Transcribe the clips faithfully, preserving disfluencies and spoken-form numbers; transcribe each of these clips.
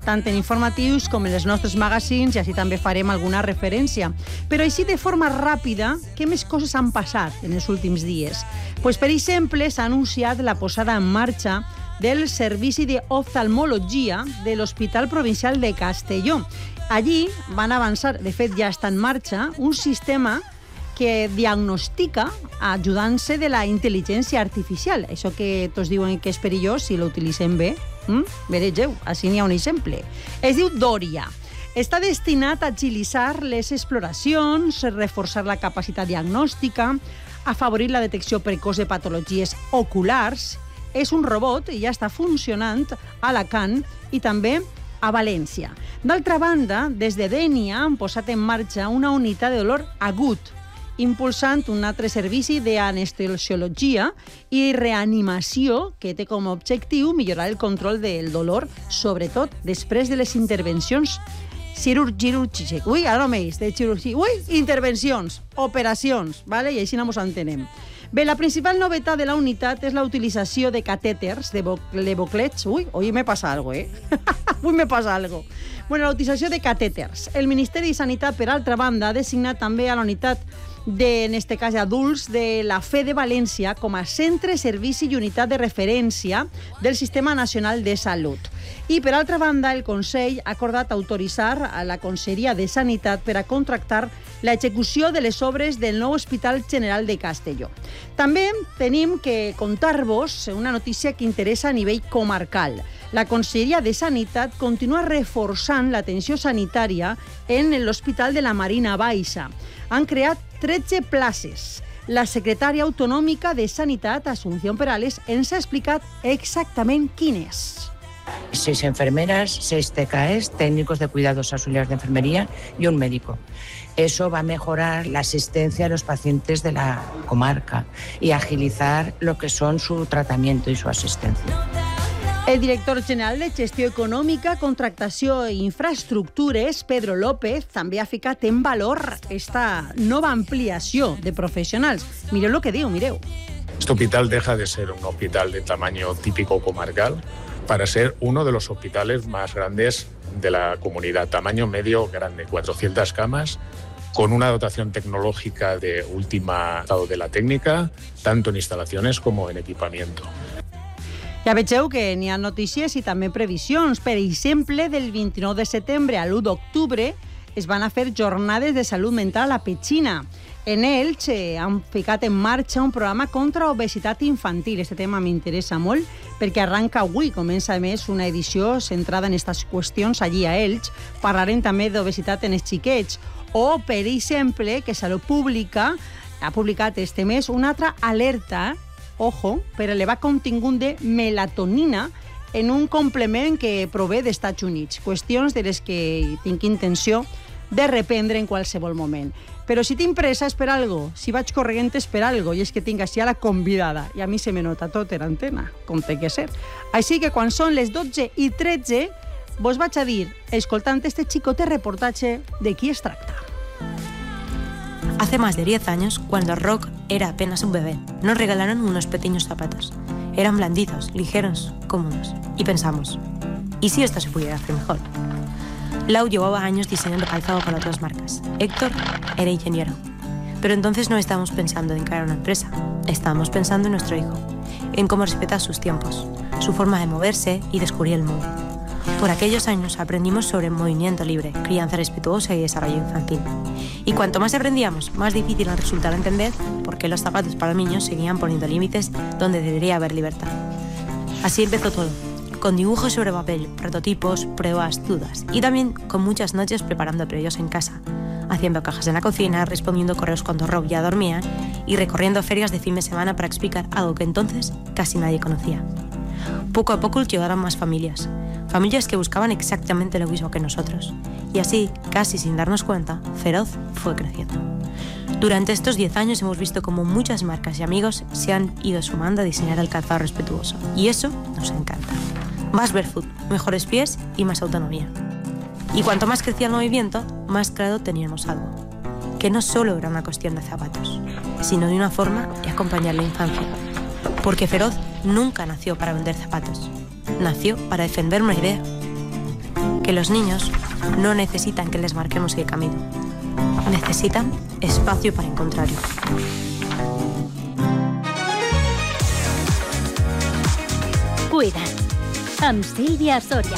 tant en informatius com en els nostres magazines, i així també farem alguna referència. Però així de forma ràpida, què més coses han passat en els últims dies? Pues, per exemple, s'ha anunciat la posada en marxa del servici d'oftalmologia de l'Hospital Provincial de Castelló. Allí van avançar, de fet ja està en marxa, un sistema que diagnostica ajudant-se de la intel·ligència artificial. Això que tots diuen que és perillós, si l'utilitzem bé, mm? Vereu, així n'hi ha un exemple. Es diu Dòria. Està destinat a agilitzar les exploracions, reforçar la capacitat diagnòstica, afavorir la detecció precoç de patologies oculars. És un robot i ja està funcionant a Alacant i també a València. D'altra banda, des de Dénia han posat en marxa una unitat de dolor agut, impulsant un altre servici d'anestesiologia i reanimació que té com a objectiu millorar el control del dolor, sobretot després de les intervencions quirúrgiques. Ui, ara no m'eix, de cirurgia. Ui, intervencions, operacions, vale? I així no ens entenem. Bé, la principal novetat de la unitat és la utilització de catèters, de levoclets. Ui, hoy me pasa algo, eh? Avui me pasa algo. Bueno, la utilització de catèters. El Ministeri de Sanitat, per altra banda, ha designat també a la unitat de, en este cas, adults de la Fe de València com a centre, servici i unitat de referència del Sistema Nacional de Salut. I, per altra banda, el Consell ha acordat autoritzar a la Conselleria de Sanitat per a contractar l'execució de les obres del nou Hospital General de Castelló. També tenim que contar-vos una notícia que interessa a nivell comarcal. La Conselleria de Sanitat continua reforçant l'atenció sanitària en l'Hospital de la Marina Baixa. Han creat tretze places. La secretària autonòmica de Sanitat, Asunción Perales, ens ha explicat exactament quines. Seis enfermeras, seis T K Es, técnicos de cuidados auxiliares de enfermería y un médico. Eso va a mejorar la asistencia a los pacientes de la comarca y agilizar lo que son su tratamiento y su asistencia. El director general de Gestió Econòmica, Contractació i Infraestructures, Pedro López, també ha ficat en valor esta nova ampliació de professionals. Mireu lo que diu, mireu. Este hospital deja de ser un hospital de tamaño típico comarcal para ser uno de los hospitales más grandes de la comunidad, tamaño medio grande, cuatrocientas camas, con una dotación tecnológica de última estado de la técnica, tanto en instalaciones como en equipamiento. Ja vegeu que n'hi ha notícies i també previsions. Per exemple, del vint-i-nou de setembre a l'u d'octubre es van a fer jornades de salut mental a la Petxina. En ells eh, han ficat en marxa un programa contra obesitat infantil. Este tema m'interessa molt perquè arranca avui, comença a més una edició centrada en aquestes qüestions allí a Elx. Parlarem també d'obesitat en els xiquets. O, per exemple, que Salut Pública ha publicat este mes una altra alerta, ojo, per elevar contingut de melatonina en un complement que prové dels Estats Units. Qüestions de les que tinc intenció de reprendre en qualsevol moment. Però si tinc pressa és per algo, si vaig corrent és per algo, i és que tinc així a la convidada, i a mi se me nota tot en antena, com té que ser. Així que quan són les dotze i tretze, vos vaig a dir, escoltant este xicote reportatge, de qui es tracta. Hace más de diez años, cuando Rock era apenas un bebé, nos regalaron unos pequeños zapatos. Eran blanditos, ligeros, cómodos. Y pensamos, ¿y si esto se pudiera hacer mejor? Lau llevaba años diseñando calzado para otras marcas. Héctor era ingeniero. Pero entonces no estábamos pensando en crear una empresa. Estábamos pensando en nuestro hijo, en cómo respetar sus tiempos, su forma de moverse y descubrir el mundo. Por aquellos años aprendimos sobre movimiento libre, crianza respetuosa y desarrollo infantil. Y cuanto más aprendíamos, más difícil nos resultaba entender por qué los zapatos para niños seguían poniendo límites donde debería haber libertad. Así empezó todo, con dibujos sobre papel, prototipos, pruebas, dudas, y también con muchas noches preparando previos en casa, haciendo cajas en la cocina, respondiendo correos cuando Rob ya dormía y recorriendo ferias de fin de semana para explicar algo que entonces casi nadie conocía. Poco a poco llegaron más familias, familias que buscaban exactamente lo mismo que nosotros. Y así, casi sin darnos cuenta, Feroz fue creciendo. Durante estos diez años hemos visto cómo muchas marcas y amigos se han ido sumando a diseñar el calzado respetuoso. Y eso nos encanta. Más barefoot, mejores pies y más autonomía. Y cuanto más crecía el movimiento, más claro teníamos algo. Que no solo era una cuestión de zapatos, sino de una forma de acompañar la infancia. Porque Feroz nunca nació para vender zapatos. Nació para defender una idea. que los niños no necesitan que les marquemos el camino. Necesitan espacio para encontrarlo. Cuida't, amb Sílvia Soria.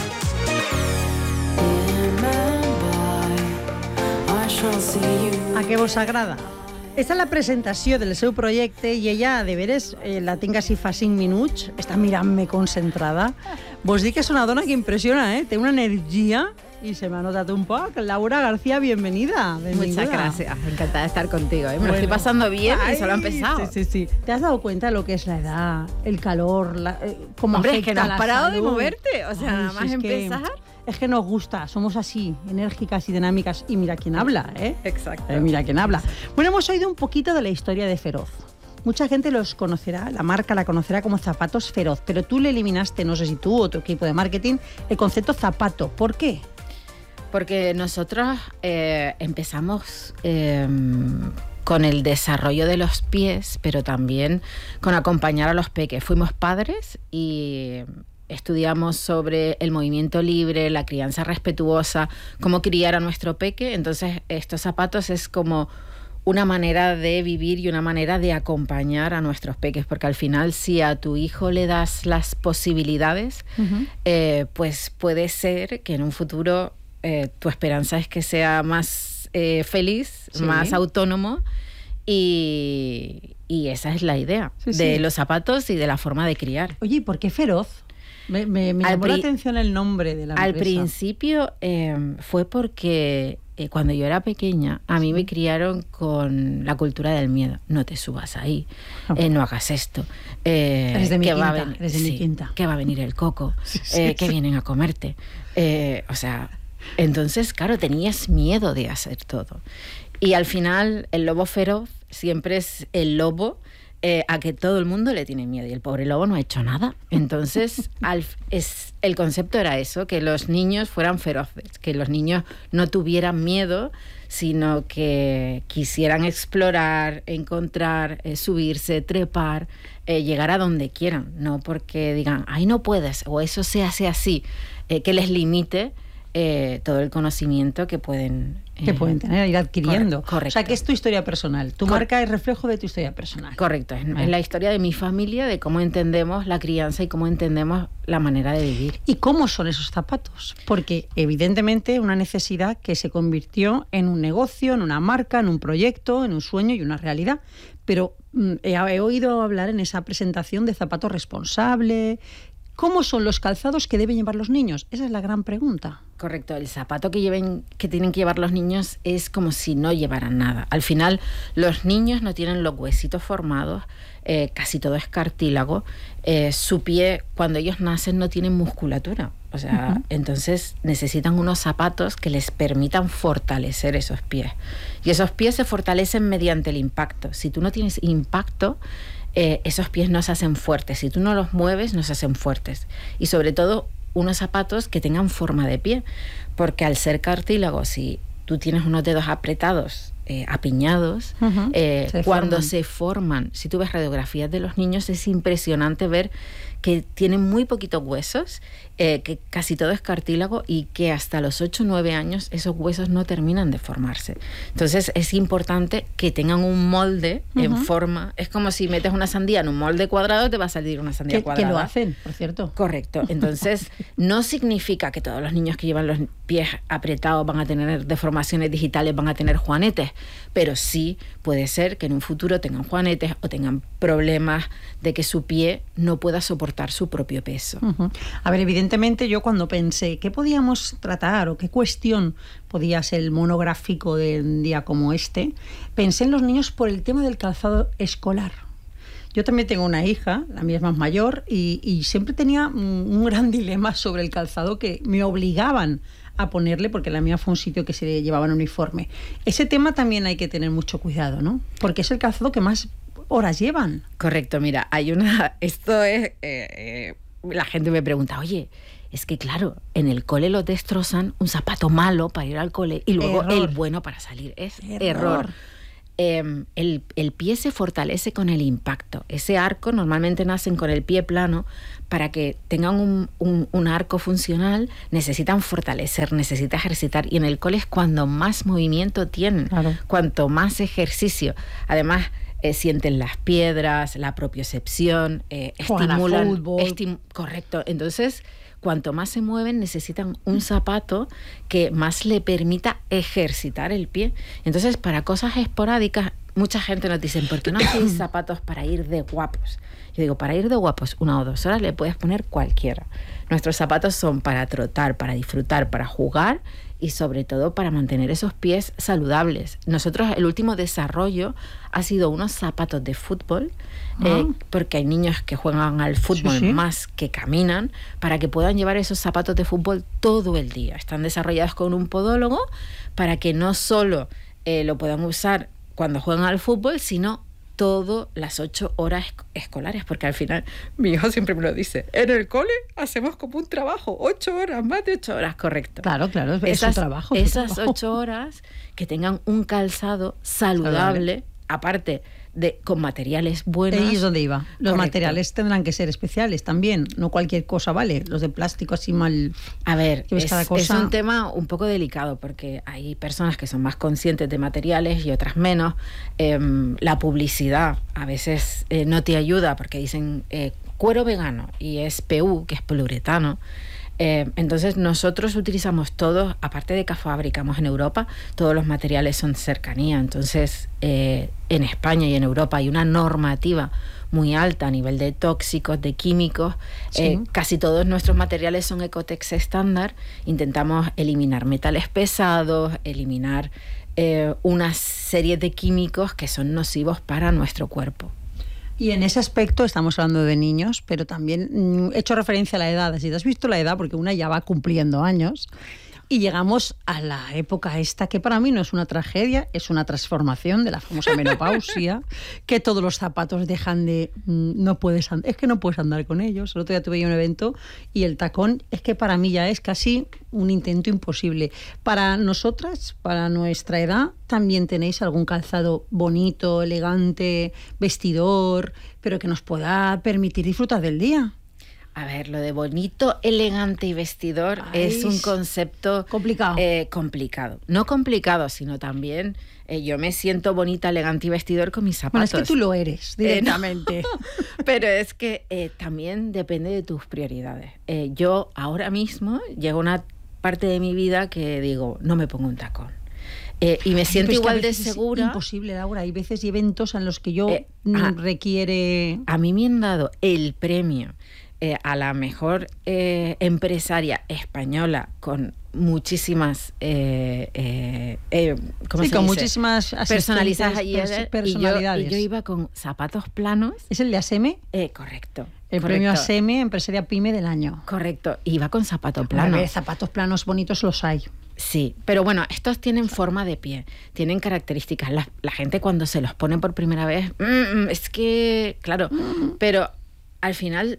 A què vos agrada? Esta és la presentació del seu projecte i ella, de veres, eh, la tinc així fa cinc minuts, està mirant-me concentrada. Vos dic que és una dona que impressiona, ¿eh? Té una energia y se me ha notado un poco. Laura García, bienvenida. Muchas gracias, encantada de estar contigo. ¿eh? Me bueno. lo estoy pasando bien Ay, y solo ha empezado. Sí, sí, sí. ¿Te has dado cuenta de lo que es la edad, el calor, la, eh, cómo Hombre, afecta es que no has la parado salud? de moverte, o sea, Ay, nada más si es empezar... Que, es que nos gusta, somos así, enérgicas y dinámicas. Y mira quién habla, ¿eh? Exacto. Eh, mira quién habla. Bueno, hemos oído un poquito de la historia de Feroz. Mucha gente los conocerá, la marca la conocerá como Zapatos Feroz, pero tú le eliminaste, no sé si tú o tu equipo de marketing, el concepto zapato. ¿Por qué? Porque nosotros eh, empezamos eh, con el desarrollo de los pies, pero también con acompañar a los peques. Fuimos padres y estudiamos sobre el movimiento libre, la crianza respetuosa, cómo criar a nuestro peque. Entonces, estos zapatos es como una manera de vivir y una manera de acompañar a nuestros peques, porque al final si a tu hijo le das las posibilidades, uh-huh. eh, pues puede ser que en un futuro eh, tu esperanza es que sea más eh, feliz, sí. más autónomo, y, y esa es la idea sí, de sí. los zapatos y de la forma de criar. Oye, ¿y por qué Feroz? Me, me, me llamó pri- la atención el nombre de la empresa. Al principio eh, fue porque eh, cuando yo era pequeña, a mí sí. me criaron con la cultura del miedo. No te subas ahí, oh. eh, no hagas esto. Eh, eres de mi que quinta, va a ven- eres de sí, mi quinta. Que va a venir el coco, sí, sí, eh, que sí. vienen a comerte. Eh, o sea, entonces, claro, tenías miedo de hacer todo. Y al final, el lobo feroz siempre es el lobo Eh, a que todo el mundo le tiene miedo y el pobre lobo no ha hecho nada. Entonces, al, es, el concepto era eso, que los niños fueran feroces, que los niños no tuvieran miedo, sino que quisieran explorar, encontrar, eh, subirse, trepar, eh, llegar a donde quieran, no porque digan, ay, no puedes, o eso se hace así, eh, que les limite eh, todo el conocimiento que pueden que pueden tener, ir adquiriendo. Correcto. O sea, que es tu historia personal. Tu Cor- marca es reflejo de tu historia personal. Correcto. Es, es la historia de mi familia, de cómo entendemos la crianza y cómo entendemos la manera de vivir. ¿Y cómo son esos zapatos? Porque, evidentemente, una necesidad que se convirtió en un negocio, en una marca, en un proyecto, en un sueño y una realidad. Pero mm, he, he oído hablar en esa presentación de zapato responsable. ¿Cómo son los calzados que deben llevar los niños? Esa es la gran pregunta. Correcto, el zapato que lleven, que tienen que llevar los niños es como si no llevaran nada. Al final, los niños no tienen los huesitos formados, eh, casi todo es cartílago. Eh, su pie, cuando ellos nacen, no tienen musculatura. O sea, uh-huh. entonces necesitan unos zapatos que les permitan fortalecer esos pies. Y esos pies se fortalecen mediante el impacto. Si tú no tienes impacto, Eh, esos pies no se hacen fuertes. Si tú no los mueves, no se hacen fuertes. Y sobre todo, unos zapatos que tengan forma de pie. Porque al ser cartílago, si tú tienes unos dedos apretados, eh, apiñados, uh-huh. eh, se cuando forman. se forman, si tú ves radiografías de los niños, es impresionante ver que tienen muy poquitos huesos, eh, que casi todo es cartílago y que hasta los ocho o nueve años esos huesos no terminan de formarse. Entonces es importante que tengan un molde uh-huh. en forma. Es como si metes una sandía en un molde cuadrado, te va a salir una sandía que, cuadrada. Que lo hacen, por cierto. Correcto. Entonces no significa que todos los niños que llevan los pies apretados van a tener deformaciones digitales, van a tener juanetes, pero sí puede ser que en un futuro tengan juanetes o tengan problemas de que su pie no pueda soportar su propio peso. Uh-huh. A ver, evidentemente yo cuando pensé qué podíamos tratar o qué cuestión podía ser el monográfico de un día como este, pensé en los niños por el tema del calzado escolar. Yo también tengo una hija, la mía es más mayor, y, y siempre tenía un gran dilema sobre el calzado que me obligaban a ponerle, porque la mía fue un sitio que se llevaba en uniforme. Ese tema también hay que tener mucho cuidado, ¿no? Porque es el calzado que más horas llevan. Correcto, mira, hay una... Esto es... Eh, eh, la gente me pregunta, oye, es que claro, en el cole lo destrozan un zapato malo para ir al cole y luego error. el bueno para salir. Es error. error. eh, el, el pie se fortalece con el impacto. Ese arco normalmente nacen con el pie plano. Para que tengan un, un, un arco funcional necesitan fortalecer, necesitan ejercitar. Y en el cole es cuando más movimiento tienen, claro. Cuanto más ejercicio. Además, eh, sienten las piedras, la propiocepción, eh, estimulan... fútbol. Estim- correcto. Entonces, cuanto más se mueven, necesitan un zapato que más le permita ejercitar el pie. Entonces, para cosas esporádicas, mucha gente nos dice, ¿por qué no hacéis zapatos para ir de guapos? Yo digo, para ir de guapos una o dos horas le puedes poner cualquiera. Nuestros zapatos son para trotar, para disfrutar, para jugar y sobre todo para mantener esos pies saludables. Nosotros el último desarrollo ha sido unos zapatos de fútbol, ah. eh, porque hay niños que juegan al fútbol sí, sí. más que caminan, para que puedan llevar esos zapatos de fútbol todo el día. Están desarrollados con un podólogo para que no solo eh, lo puedan usar cuando juegan al fútbol, sino todas las ocho horas escolares, porque al final mi hijo siempre me lo dice, en el cole hacemos como un trabajo, ocho horas, más de ocho horas, correcto. Claro, claro, es esas, un trabajo. Esas trabajo. ocho horas que tengan un calzado saludable, saludable. aparte de con materiales buenos. Ahí es donde iba. Los correcto. materiales tendrán que ser especiales también, no cualquier cosa vale. Los de plástico así mal... A ver, es, cada cosa... es un tema un poco delicado porque hay personas que son más conscientes de materiales y otras menos. Eh, la publicidad a veces eh, no te ayuda porque dicen eh, cuero vegano y es P U, que es poliuretano. Eh, entonces nosotros utilizamos todos, aparte de que fabricamos en Europa, todos los materiales son cercanía. Entonces eh, en España y en Europa hay una normativa muy alta a nivel de tóxicos, de químicos. Sí. Eh, casi todos nuestros materiales son Ecotex estándar. Intentamos eliminar metales pesados, eliminar eh, una serie de químicos que son nocivos para nuestro cuerpo. Y en ese aspecto estamos hablando de niños, pero también he hecho referencia a la edad. Si te has visto la edad, porque una ya va cumpliendo años, y llegamos a la época esta, que para mí no es una tragedia, es una transformación de la famosa menopausia, que todos los zapatos dejan de... no puedes andar, es que no puedes andar con ellos. El otro día tuve un evento y el tacón es que para mí ya es casi un intento imposible. Para nosotras, para nuestra edad, también tenéis algún calzado bonito, elegante, vestidor, pero que nos pueda permitir disfrutar del día. A ver, lo de bonito, elegante y vestidor Ay, es un concepto complicado. Eh, complicado. No complicado, sino también eh, yo me siento bonita, elegante y vestidor con mis zapatos. Bueno, es que tú lo eres directamente. Eh, no. Pero es que eh, también depende de tus prioridades. Eh, yo ahora mismo llego a una parte de mi vida que digo, no me pongo un tacón. Eh, y me siento igual de segura. Es imposible, Laura. Hay veces y eventos en los que yo eh, a, requiere... A mí me han dado el premio eh, a la mejor eh, empresaria española con muchísimas eh, eh, eh, ¿cómo sí, se con dice? muchísimas personalizadas pers- personalidades. Y yo, y yo iba con zapatos planos. ¿Es el de ASEME? Eh, correcto. El correcto. premio ASEME, Empresaria Pyme del año. Correcto. Iba con zapato plano. A ver, zapatos planos bonitos los hay. Sí, pero bueno, estos tienen forma de pie, tienen características. La, la gente cuando se los pone por primera vez, mmm, es que, claro, mm. pero al final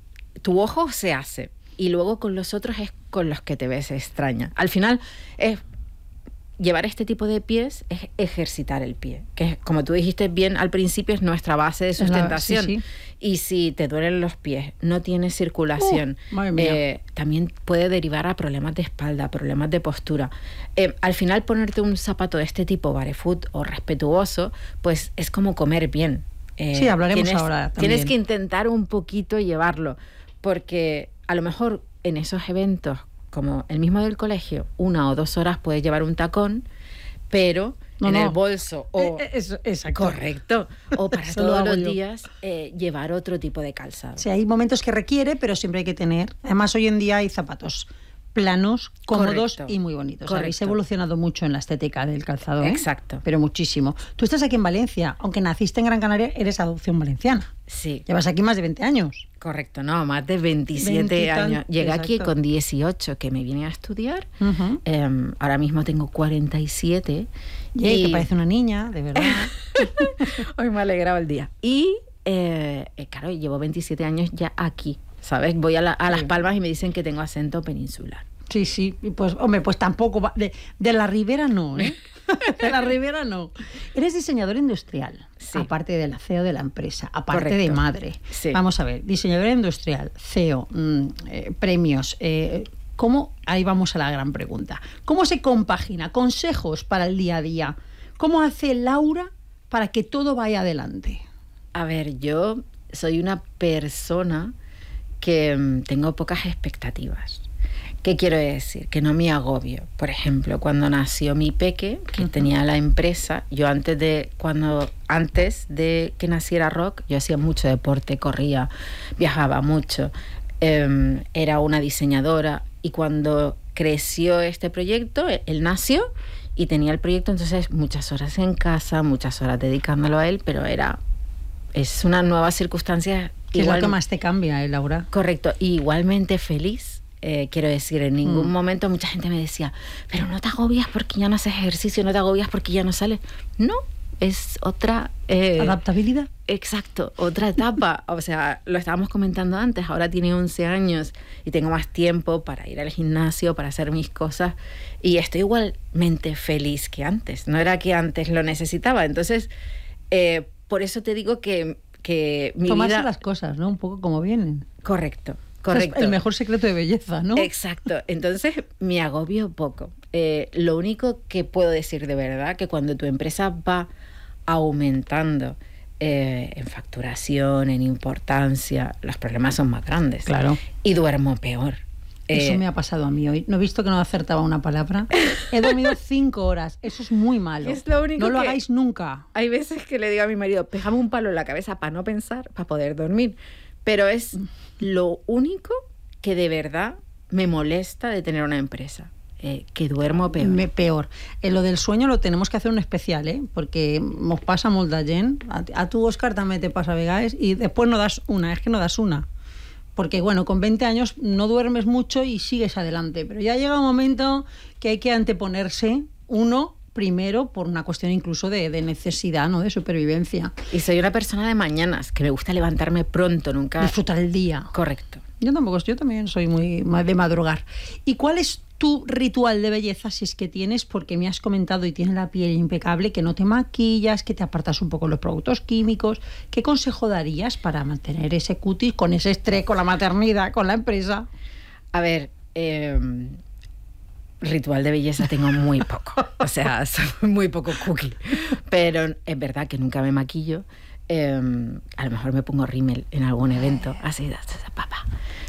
tu ojo se hace y luego con los otros es con los que te ves extraña. Al final es llevar este tipo de pies es ejercitar el pie, que como tú dijiste bien al principio es nuestra base de sustentación. Sí, sí. Y si te duelen los pies, no tienes circulación, uh, eh, también puede derivar a problemas de espalda, problemas de postura. Eh, al final ponerte un zapato de este tipo, barefoot o respetuoso, pues es como comer bien. Eh, sí, hablaremos tienes, ahora también. Tienes que intentar un poquito llevarlo, porque a lo mejor en esos eventos como el mismo del colegio, una o dos horas puedes llevar un tacón, pero no, en no. el bolso o eh, eso, exacto. correcto o para todos los yo. días eh, llevar otro tipo de calzado. Sí, hay momentos que requiere, pero siempre hay que tener. Además, hoy en día hay zapatos planos, cómodos Correcto. y muy bonitos. Correcto. Habéis evolucionado mucho en la estética del calzado, ¿eh? Exacto. Pero muchísimo. Tú estás aquí en Valencia, aunque naciste en Gran Canaria, eres adopción valenciana. Sí. Llevas aquí más de veinte años. Correcto, no, más de veintisiete años. Llegué Exacto. aquí con dieciocho, que me vine a estudiar. Uh-huh. Eh, ahora mismo tengo cuarenta y siete. Y te parece una niña, de verdad. Hoy me ha alegrado el día. Y, eh, claro, llevo veintisiete años ya aquí. ¿Sabes? Voy a, la, a Las Palmas y me dicen que tengo acento peninsular. Sí, sí, pues hombre, pues tampoco va, de, de la Ribera no, ¿eh? De la Ribera no. Eres diseñador industrial, sí. aparte de la C E O de la empresa, aparte Correcto. de madre. Sí. Vamos a ver, diseñadora industrial, C E O, mmm, eh, premios, eh, ¿cómo? Ahí vamos a la gran pregunta. ¿Cómo se compagina? Consejos para el día a día. ¿Cómo hace Laura para que todo vaya adelante? A ver, yo soy una persona que mmm, tengo pocas expectativas. ¿Qué quiero decir? Que no me agobio. Por ejemplo, cuando nació mi peque, que uh-huh. tenía la empresa, yo antes de cuando antes de que naciera Roc, yo hacía mucho deporte, corría, viajaba mucho, eh, era una diseñadora, y cuando creció este proyecto, él nació y tenía el proyecto, entonces muchas horas en casa, muchas horas dedicándolo a él, pero era es una nueva circunstancia. ¿Qué igual, es lo que más te cambia, eh, Laura? Correcto, y igualmente feliz. Eh, quiero decir, en ningún mm. momento mucha gente me decía, pero no te agobias porque ya no haces ejercicio, no te agobias porque ya no sales. No, es otra... Eh, ¿Adaptabilidad? Exacto, otra etapa. O sea, lo estábamos comentando antes, ahora tiene once años y tengo más tiempo para ir al gimnasio, para hacer mis cosas, y estoy igualmente feliz que antes. No era que antes lo necesitaba. Entonces, eh, por eso te digo que, que mi Tomarse vida... las cosas, ¿no? Un poco como vienen. Correcto. Correcto. Es el mejor secreto de belleza, ¿no? Exacto. Entonces, me agobio poco. Eh, lo único que puedo decir de verdad, que cuando tu empresa va aumentando eh, en facturación, en importancia, los problemas son más grandes. Claro. Y duermo peor. Eso eh, me ha pasado a mí hoy. No he visto que no acertaba una palabra. He dormido cinco horas. Eso es muy malo. Es lo único no lo que hagáis nunca. Hay veces que le digo a mi marido, pégame un palo en la cabeza para no pensar, para poder dormir. Pero es lo único que de verdad me molesta de tener una empresa, eh, que duermo peor. Me, peor. En lo del sueño lo tenemos que hacer un especial, ¿eh? Porque nos pasa molta gent. A, a tu, Òscar, també te pasa a vegades y después no das una, es que no das una. Porque, bueno, con veinte años no duermes mucho y sigues adelante. Pero ya llega un momento que hay que anteponerse uno primero por una cuestión incluso de, de necesidad, ¿no? De supervivencia. Y soy una persona de mañanas, que me gusta levantarme pronto, nunca... Disfrutar el día. Correcto. Yo tampoco, yo también soy muy de madrugar. ¿Y cuál es tu ritual de belleza, si es que tienes? Porque me has comentado y tienes la piel impecable, que no te maquillas, que te apartas un poco los productos químicos. ¿Qué consejo darías para mantener ese cutis con ese estrés, con la maternidad, con la empresa? A ver... Eh... Ritual de belleza tengo muy poco, o sea, soy muy poco cookie, pero es verdad que nunca me maquillo. Eh, a lo mejor me pongo rímel en algún evento, así, papá,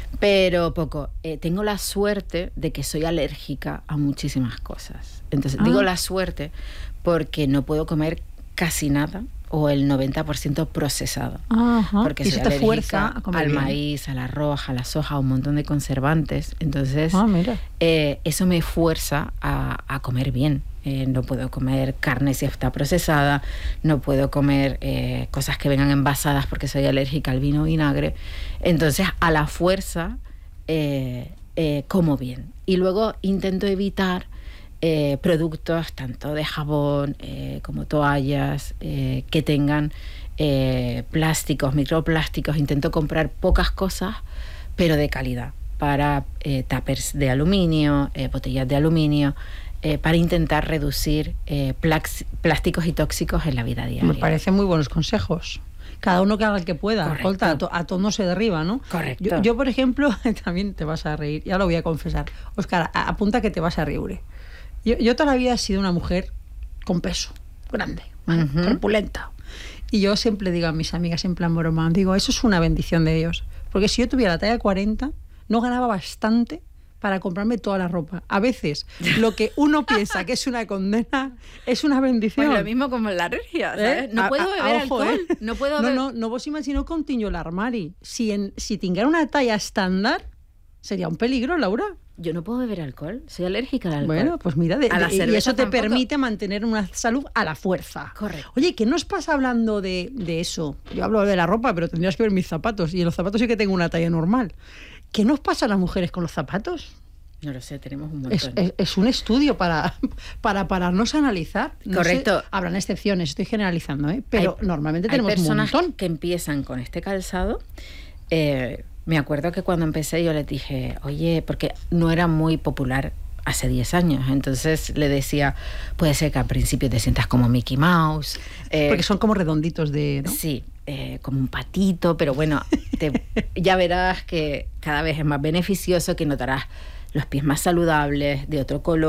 pero poco. Eh, tengo la suerte de que soy alérgica a muchísimas cosas. Entonces, ah. digo la suerte porque no puedo comer casi nada o el noventa por ciento procesado. Ajá. Porque y soy eso te fuerza alérgica a comer al bien. maíz, a la roja, a la soja, a un montón de conservantes. Entonces, ah, mira. Eh, eso me fuerza a, a comer bien. Eh, no puedo comer carne si está procesada, no puedo comer eh, cosas que vengan envasadas porque soy alérgica al vino vinagre. Entonces, a la fuerza, eh, eh, como bien. Y luego intento evitar Eh, productos tanto de jabón eh, como toallas eh, que tengan eh, plásticos, microplásticos. Intento comprar pocas cosas, pero de calidad, para eh, tuppers de aluminio, eh, botellas de aluminio, eh, para intentar reducir eh, plax- plásticos y tóxicos en la vida diaria. Me parecen muy buenos consejos. Cada uno que haga el que pueda. Escolta, a, to, a todo no se derriba, ¿no? Correcto. Yo, yo, por ejemplo, también te vas a reír, ya lo voy a confesar. Òscar, apunta que te vas a reír. Yo, yo toda la vida he sido una mujer con peso, grande, ¿vale? Uh-huh. Corpulenta. Y yo siempre digo a mis amigas en plan broma, digo, eso es una bendición de Dios. Porque si yo tuviera la talla cuarenta, no ganaba bastante para comprarme toda la ropa. A veces, lo que uno piensa que es una condena es una bendición. Pues lo mismo como la alergia, ¿sabes? Eh? No puedo a, beber a, ojo, alcohol. Eh? No puedo no, beber... no, no vos imagineu con tiño l'armari. Si, en, si tinguera una talla estándar, sería un peligro, Laura. Yo no puedo beber alcohol, soy alérgica al alcohol. Bueno, pues mira, de, a la de, cerveza y eso te tampoco. permite mantener una salud a la fuerza. Correcto. Oye, ¿qué nos pasa hablando de, de eso? Yo hablo de la ropa, pero tendrías que ver mis zapatos. Y en los zapatos sí que tengo una talla normal. ¿Qué nos pasa a las mujeres con los zapatos? No lo sé, tenemos un montón. Es, es, es un estudio para, para pararnos a analizar. No Correcto. Sé, habrán excepciones, estoy generalizando, ¿eh? Pero hay, normalmente hay tenemos un montón. personas que empiezan con este calzado... Eh, me acuerdo que cuando empecé yo les dije, oye, porque no era muy popular hace diez años, entonces le decía, puede ser que al principio te sientas como Mickey Mouse. Eh, porque son como redonditos de... ¿no? Sí, eh, como un patito, pero bueno, te, ya verás que cada vez es más beneficioso, que notarás los pies más saludables, de otro color.